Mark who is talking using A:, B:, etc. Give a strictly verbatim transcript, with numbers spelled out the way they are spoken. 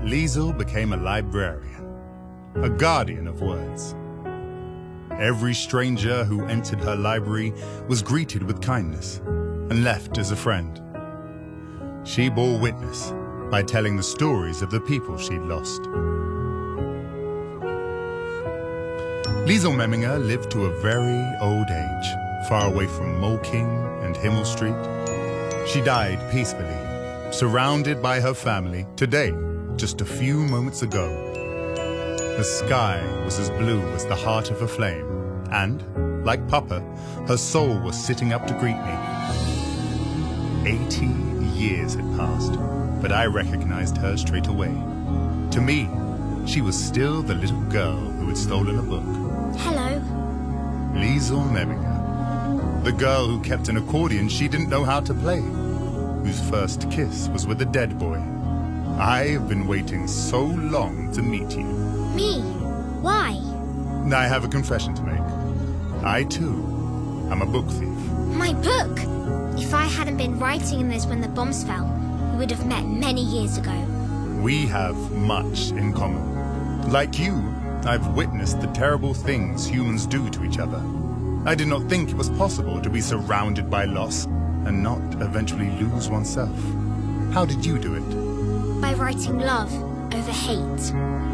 A: Liesl became a librarian, a guardian of words. Every stranger who entered her library was greeted with kindness and left as a friend. She bore witness by telling the stories of the people she'd lost. Liesl Memminger lived to a very old age, far away from Moleking and Himmel Street. She died peacefully, surrounded by her family, today, just a few moments ago. The sky was as blue as the heart of a flame, and, like Papa, her soul was sitting up to greet me. Eighty years had passed, but I recognized her straight away. To me, she was still the little girl who had stolen a book.
B: Hello.
A: Liesl Memminger, the girl who kept an accordion she didn't know how to play, whose first kiss was with a dead boy. I have been waiting so long to meet you.
B: Me? Why?
A: I have a confession to make. I, too, am a book thief.
B: My book? If I hadn't been writing in this when the bombs fell, we would have met many years ago.
A: We have much in common. Like you, I've witnessed the terrible things humans do to each other. I did not think it was possible to be surrounded by loss and not eventually lose oneself. How did you do it?
B: By writing love over hate.